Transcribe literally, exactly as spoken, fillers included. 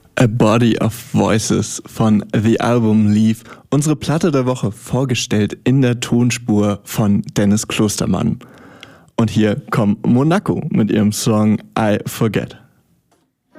A Body of Voices von The Album Leave, unsere Platte der Woche vorgestellt in der Tonspur von Dennis Klostermann. Und hier kommt Monaco mit ihrem Song I Forget.